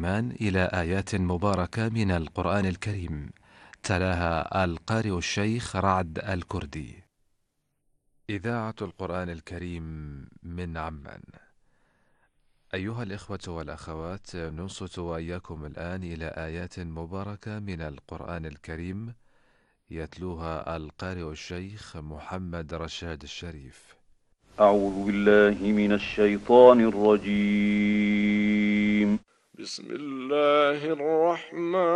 الإيمان إلى آيات مباركة من القرآن الكريم، تلاها القارئ الشيخ رعد الكردي. إذاعة القرآن الكريم من عمان. أيها الإخوة والأخوات، ننصت وإياكم الآن إلى آيات مباركة من القرآن الكريم يتلوها القارئ الشيخ محمد رشاد الشريف. أعوذ بالله من الشيطان الرجيم. بسم الله الرحمن